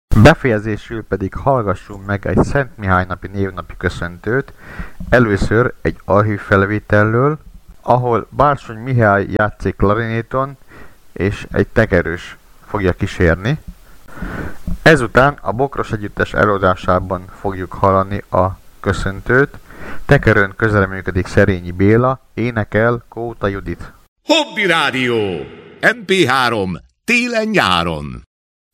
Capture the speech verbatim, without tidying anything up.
Befejezésül pedig hallgassunk meg egy Szent Mihály napi névnapi köszöntőt, először egy archív felvételről, ahol Bársony Mihály játszik klarinéton, és egy tekerős fogja kísérni. Ezután a Bokros Együttes előadásában fogjuk hallani a köszöntőt, tekerőn közreműködik Szerényi Béla, énekel Kóta Judit. Hobby Rádió! em pé három télen-nyáron!